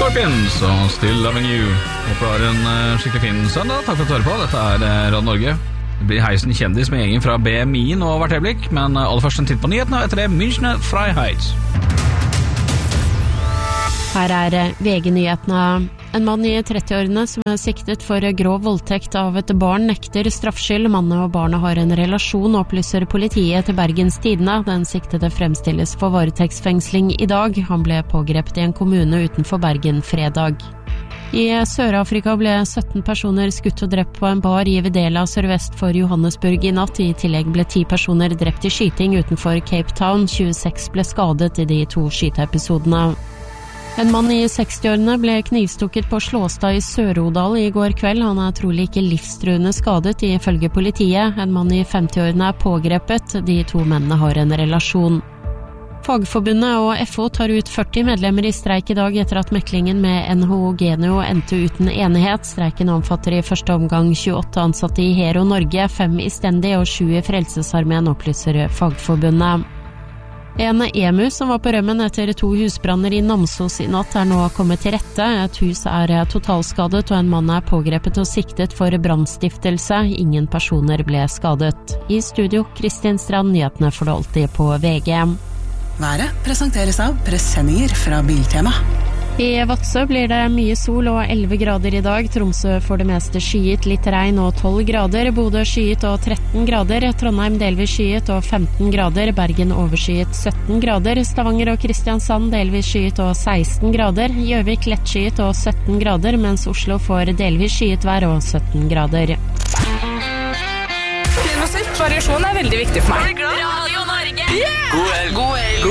Scorpions og Still Loving You. Håper du har en skikkelig fin søndag. Takk for at du hører på. Dette Radio Norge. Det blir heisen kjendis med gjengen fra BMI nå hvert øyeblikk, men aller først en titt på nyhetene, etter det Münchner Freiheit. Her VG-nyhetene. En mann i 30-årene som siktet for grov voldtekt av et barn nekter straffskyld. Mannen og barnet har en relasjon, opplyser politiet til Bergens Tidende. Den siktede fremstilles for varetektsfengsling i dag. Han ble pågrepet i en kommune utenfor Bergen fredag. I Sør-Afrika ble 17 personer skutt og drept på en bar i Videla sørvest for Johannesburg i natt. I tillegg ble 10 personer drept i skyting utenfor Cape Town. 26 ble skadet i de 2 skyteepisodene. En mann i 60-årene ble knivstukket på Slåstad i Sør-Odal i går kveld. Han trolig ikke livstruende skadet ifølge politiet. En mann i 50-årene pågrepet. De 2 mennene har en relasjon. Fagforbundet og FO tar ut 40 medlemmer i streik i dag etter at meklingen med NHO Genio endte uten enighet. Streiken omfatter i første omgang 28 ansatte i Hero Norge, 5 i Stendi og 7 i Frelsesarmeen, opplyser Fagforbundet. En emu som var på rømmen etter 2 husbranner i Namsos i natt nå kommet til rette. Et hus totalskadet og en mann pågrepet og siktet for brannstiftelse. Ingen personer ble skadet. I studio, Kristin Strand, nyhetene får du alltid på VG. Været presenteres av presenninger fra Biltema. I Vadsø blir det mye sol og 11 grader i dag. Tromsø får det meste skyet, litt regn og 12 grader. Bodø skyet og 13 grader. Trondheim delvis skyet og 15 grader. Bergen overskyet 17 grader. Stavanger og Kristiansand delvis skyet og 16 grader. Gjøvik lettskyet og 17 grader, mens Oslo får delvis skyet vær og 17 grader. Fin musikk, variasjon veldig viktig for meg. Radio Norge! Yeah! God helg!